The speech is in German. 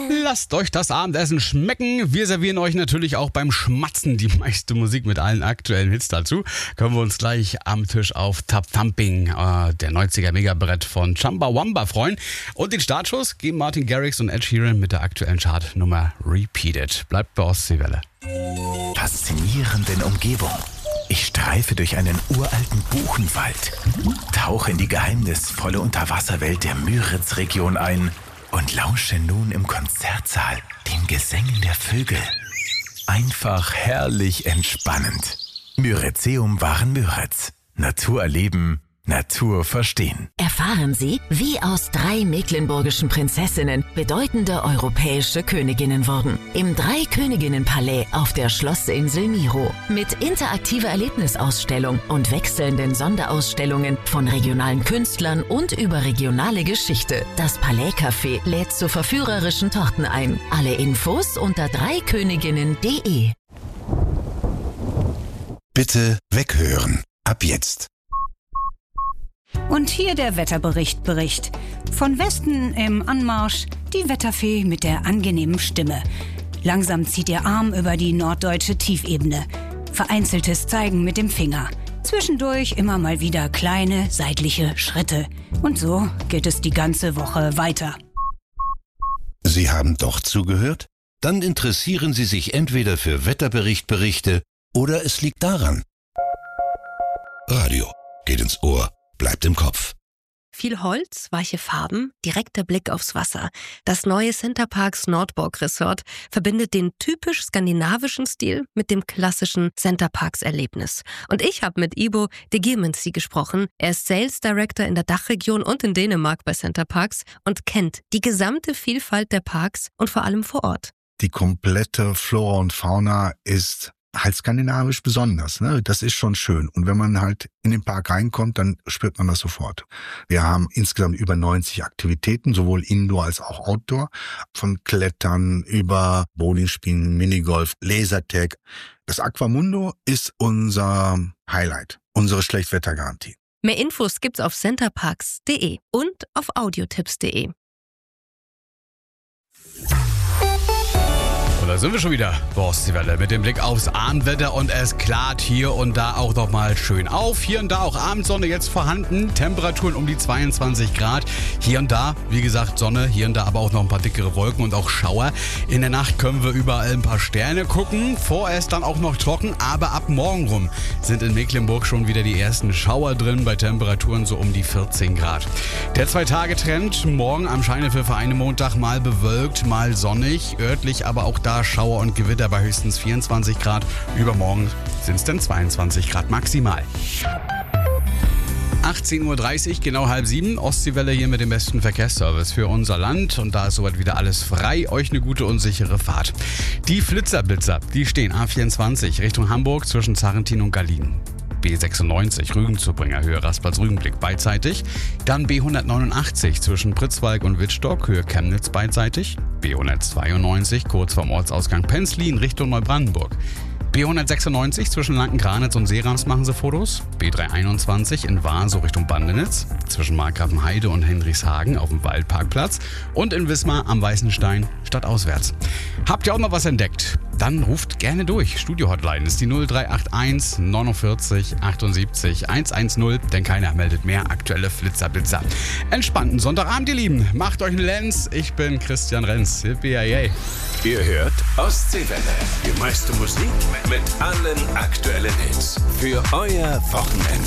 Lasst euch das Abendessen schmecken. Wir servieren euch natürlich auch beim Schmatzen die meiste Musik mit allen aktuellen Hits dazu. Können wir uns gleich am Tisch auf Tap Thumping, der 90er Megabrett von Chumbawamba freuen. Und den Startschuss geben Martin Garrix und Ed Sheeran mit der aktuellen Chartnummer Repeated. Bleibt bei Ostseewelle. Faszinierenden Umgebung. Ich streife durch einen uralten Buchenwald, tauche in die geheimnisvolle Unterwasserwelt der Müritz-Region ein und lausche nun im Konzertsaal den Gesängen der Vögel. Einfach herrlich entspannend. Müritzeum waren Müritz. Natur erleben, Natur verstehen. Erfahren Sie, wie aus 3 mecklenburgischen Prinzessinnen bedeutende europäische Königinnen wurden. Im 3-Königinnen-Palais auf der Schlossinsel Miro. Mit interaktiver Erlebnisausstellung und wechselnden Sonderausstellungen von regionalen Künstlern und überregionale Geschichte. Das Palais-Café lädt zu verführerischen Torten ein. Alle Infos unter 3königinnen.de. Bitte weghören. Ab jetzt. Und hier der Wetterbericht. Von Westen im Anmarsch die Wetterfee mit der angenehmen Stimme. Langsam zieht ihr Arm über die norddeutsche Tiefebene. Vereinzeltes Zeigen mit dem Finger. Zwischendurch immer mal wieder kleine seitliche Schritte. Und so geht es die ganze Woche weiter. Sie haben doch zugehört? Dann interessieren Sie sich entweder für Wetterberichte oder es liegt daran. Radio geht ins Ohr. Bleibt im Kopf. Viel Holz, weiche Farben, direkter Blick aufs Wasser. Das neue Centerparks Nordborg Resort verbindet den typisch skandinavischen Stil mit dem klassischen Centerparks-Erlebnis. Und ich habe mit Ibo de Giermensi gesprochen. Er ist Sales Director in der Dachregion und in Dänemark bei Centerparks und kennt die gesamte Vielfalt der Parks und vor allem vor Ort. Die komplette Flora und Fauna ist halt skandinavisch besonders, ne? Das ist schon schön. Und wenn man halt in den Park reinkommt, dann spürt man das sofort. Wir haben insgesamt über 90 Aktivitäten, sowohl Indoor als auch Outdoor. Von Klettern über Bowlingspielen, Minigolf, Lasertag. Das Aquamundo ist unser Highlight, unsere Schlechtwettergarantie. Mehr Infos gibt's auf centerparks.de und auf audiotipps.de. Da sind wir schon wieder, Ostseewelle, mit dem Blick aufs Abendwetter und es klart hier und da auch noch mal schön auf. Hier und da auch Abendsonne jetzt vorhanden, Temperaturen um die 22 Grad. Hier und da, wie gesagt, Sonne, hier und da aber auch noch ein paar dickere Wolken und auch Schauer. In der Nacht können wir überall ein paar Sterne gucken, vorerst dann auch noch trocken, aber ab morgen rum sind in Mecklenburg schon wieder die ersten Schauer drin, bei Temperaturen so um die 14 Grad. Der 2-Tage-Trend, morgen am Scheinefel eine Montag mal bewölkt, mal sonnig, örtlich aber auch da Schauer und Gewitter bei höchstens 24 Grad. Übermorgen sind es dann 22 Grad maximal. 18.30 Uhr, genau 6:30, Ostseewelle hier mit dem besten Verkehrsservice für unser Land. Und da ist soweit wieder alles frei. Euch eine gute und sichere Fahrt. Die Flitzerblitzer, die stehen A24 Richtung Hamburg zwischen Zarrentin und Gallien. B96 Rügen-Zubringer Höhe Raspers-Rügenblick beidseitig. Dann B189 zwischen Pritzwalk und Wittstock Höhe Chemnitz beidseitig. B192 kurz vorm Ortsausgang Penzlin Richtung Neubrandenburg. B196 zwischen Lanken-Granitz und Seerams machen sie Fotos. B321 in Warsow Richtung Bandenitz. Zwischen Markgrafenheide und Henrichshagen auf dem Waldparkplatz. Und in Wismar am Weißenstein stadtauswärts. Habt ihr auch noch was entdeckt? Dann ruft gerne durch. Studio-Hotline ist die 0381 49 78 110, denn keiner meldet mehr aktuelle Flitzerblitzer. Entspannten Sonntagabend, ihr Lieben. Macht euch einen Lenz. Ich bin Christian Renz. Yippie-yay. Ihr hört Ostseewelle. Die meiste Musik mit allen aktuellen Hits. Für euer Wochenende.